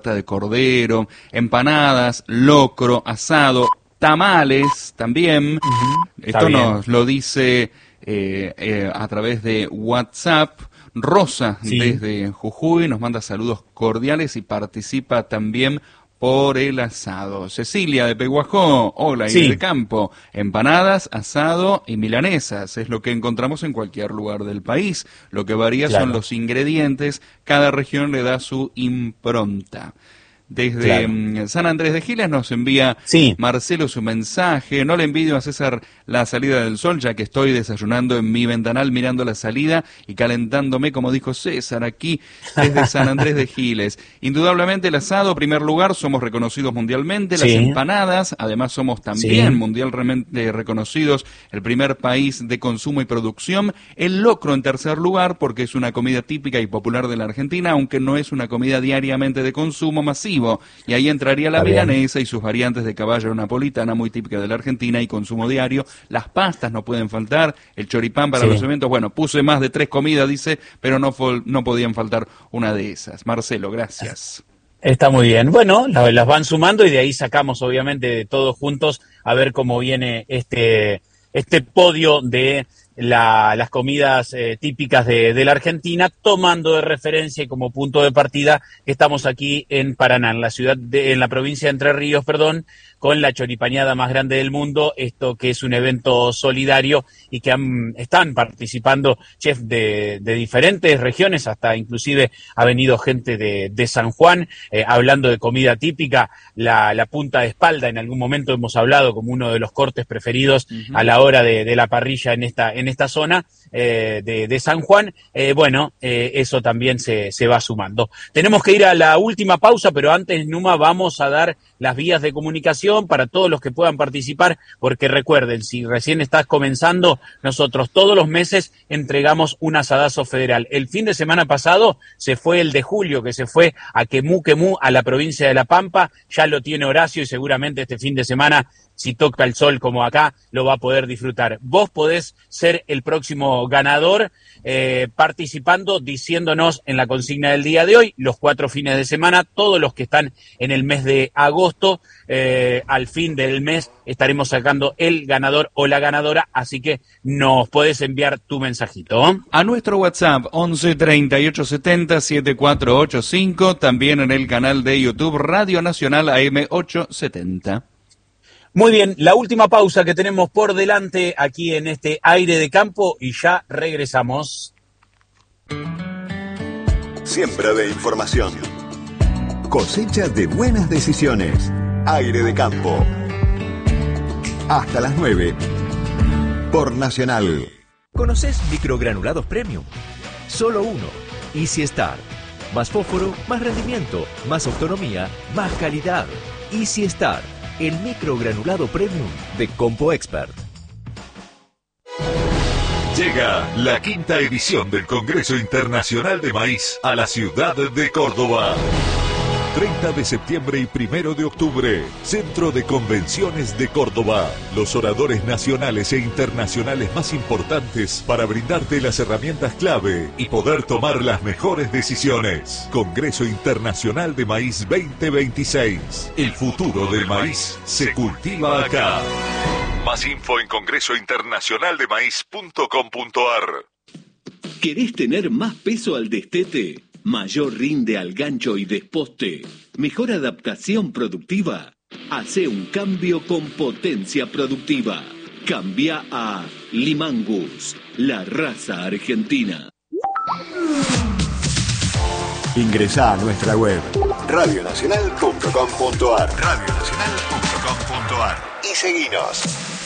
de cordero, empanadas, locro, asado, tamales también. Esto nos lo dice a través de WhatsApp. Rosa, desde Jujuy, nos manda saludos cordiales y participa también por el asado. Cecilia de Pehuajó, hola, Aire de Campo, empanadas, asado y milanesas, es lo que encontramos en cualquier lugar del país. Lo que varía son los ingredientes, cada región le da su impronta. Desde San Andrés de Giles nos envía Marcelo su mensaje. No le envidio a César la salida del sol, ya que estoy desayunando en mi ventanal mirando la salida y calentándome, como dijo César, aquí desde San Andrés de Giles. Indudablemente el asado, primer lugar, somos reconocidos mundialmente. Las empanadas, además somos también mundialmente reconocidos, el primer país de consumo y producción. El locro en tercer lugar, porque es una comida típica y popular de la Argentina, aunque no es una comida diariamente de consumo masivo. Y ahí entraría la milanesa y sus variantes de caballo napolitana, muy típica de la Argentina y consumo diario. Las pastas no pueden faltar, el choripán para los eventos. Bueno, puse más de 3 comidas, dice, pero no podían faltar una de esas. Marcelo, gracias. Está muy bien. Bueno, las van sumando y de ahí sacamos, obviamente, todos juntos a ver cómo viene este podio de las comidas típicas de la Argentina, tomando de referencia y como punto de partida que estamos aquí en Paraná, en la provincia de Entre Ríos, con la choripañada más grande del mundo, esto que es un evento solidario y que están participando chefs de diferentes regiones, hasta inclusive ha venido gente de San Juan, hablando de comida típica, la punta de espalda, en algún momento hemos hablado como uno de los cortes preferidos a la hora de la parrilla en esta zona de San Juan. Eso también se va sumando. Tenemos que ir a la última pausa, pero antes, Numa, vamos a dar las vías de comunicación para todos los que puedan participar, porque recuerden, si recién estás comenzando, nosotros todos los meses entregamos un asadazo federal. El fin de semana pasado se fue el de julio, que se fue a Quemú, a la provincia de La Pampa, ya lo tiene Horacio y seguramente este fin de semana, si toca el sol como acá, lo va a poder disfrutar. Vos podés ser el próximo ganador participando, diciéndonos en la consigna del día de hoy, los 4 fines de semana, todos los que están en el mes de agosto, al fin del mes estaremos sacando el ganador o la ganadora, así que nos podés enviar tu mensajito. A nuestro WhatsApp 11 38 70 7485, también en el canal de YouTube Radio Nacional AM 870. Muy bien, la última pausa que tenemos por delante aquí en este Aire de Campo y ya regresamos. Siembra de información. Cosecha de buenas decisiones. Aire de Campo. Hasta las 9. Por Nacional. ¿Conoces microgranulados premium? Solo uno. Easy Star. Más fósforo, más rendimiento, más autonomía, más calidad. Easy Star. El microgranulado premium de Compo Expert. Llega la 5ª edición del Congreso Internacional de Maíz a la ciudad de Córdoba. 30 de septiembre y 1 de octubre, Centro de Convenciones de Córdoba. Los oradores nacionales e internacionales más importantes para brindarte las herramientas clave y poder tomar las mejores decisiones. Congreso Internacional de Maíz 2026. El futuro del maíz se cultiva acá. Más info en congresointernacionaldemaíz.com.ar. ¿Querés tener más peso al destete? ¿Mayor rinde al gancho y desposte? ¿Mejor adaptación productiva? Hace un cambio con potencia productiva. Cambia a Limangus, la raza argentina. Ingresá a nuestra web radionacional.com.ar y seguinos.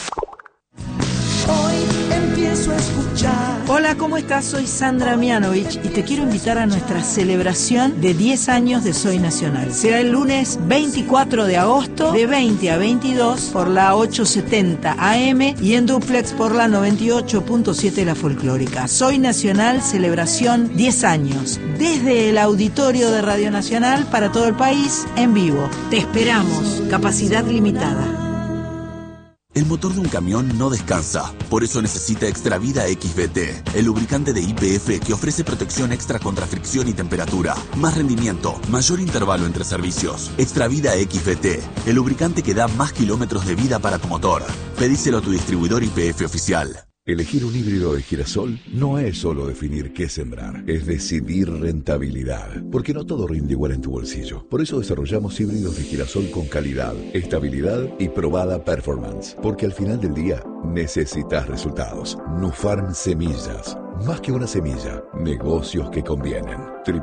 Hoy empiezo a escuchar. Hola, ¿cómo estás? Soy Sandra Mianovich y te quiero invitar a nuestra celebración de 10 años de Soy Nacional. Será el lunes 24 de agosto de 20 a 22 por la 870 AM y en duplex por la 98.7 La Folclórica. Soy Nacional, celebración 10 años. Desde el auditorio de Radio Nacional para todo el país, en vivo. Te esperamos. Capacidad limitada. El motor de un camión no descansa, por eso necesita Extravida XVT, el lubricante de YPF que ofrece protección extra contra fricción y temperatura, más rendimiento, mayor intervalo entre servicios. Extravida XVT, el lubricante que da más kilómetros de vida para tu motor. Pedíselo a tu distribuidor YPF oficial. Elegir un híbrido de girasol no es solo definir qué sembrar, es decidir rentabilidad, porque no todo rinde igual en tu bolsillo. Por eso desarrollamos híbridos de girasol con calidad, estabilidad y probada performance, porque al final del día necesitas resultados. Nufarm Semillas, más que una semilla, negocios que convienen.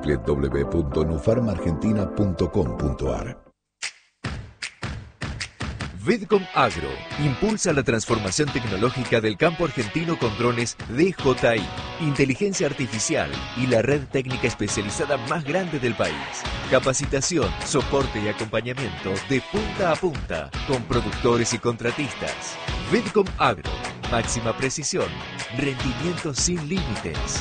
www.nufarmargentina.com.ar. Vedcom Agro impulsa la transformación tecnológica del campo argentino con drones DJI, inteligencia artificial y la red técnica especializada más grande del país. Capacitación, soporte y acompañamiento de punta a punta con productores y contratistas. Vedcom Agro, máxima precisión, rendimiento sin límites.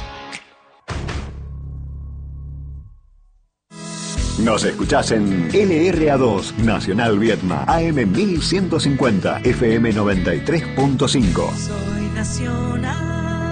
Nos escuchás en LRA2, Nacional Vietma, AM 1150, FM 93.5. Soy nacional.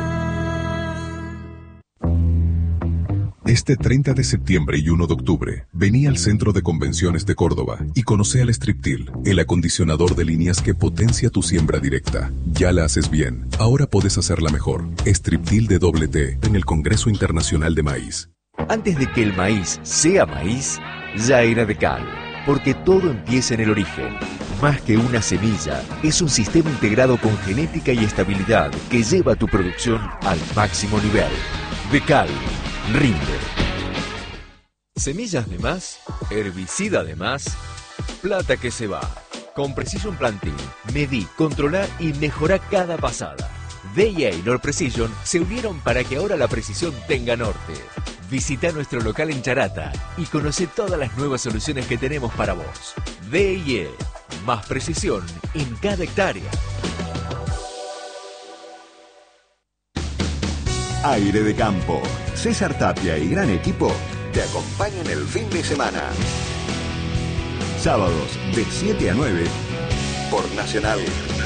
Este 30 de septiembre y 1 de octubre, vení al Centro de Convenciones de Córdoba y conoce al Striptil, el acondicionador de líneas que potencia tu siembra directa. Ya la haces bien, ahora podés hacerla mejor. Striptil de T en el Congreso Internacional de Maíz. Antes de que el maíz sea maíz, ya era Decal, porque todo empieza en el origen. Más que una semilla, es un sistema integrado con genética y estabilidad que lleva tu producción al máximo nivel. Decal, rinde. Semillas de más, herbicida de más, plata que se va. Con Precision Planting, medí, controlar y mejorar cada pasada. DIA y Nord Precision se unieron para que ahora la precisión tenga norte. Visita nuestro local en Charata y conoce todas las nuevas soluciones que tenemos para vos. DIE, más precisión en cada hectárea. Aire de Campo. César Tapia y gran equipo te acompañan el fin de semana. Sábados de 7 a 9 por Nacional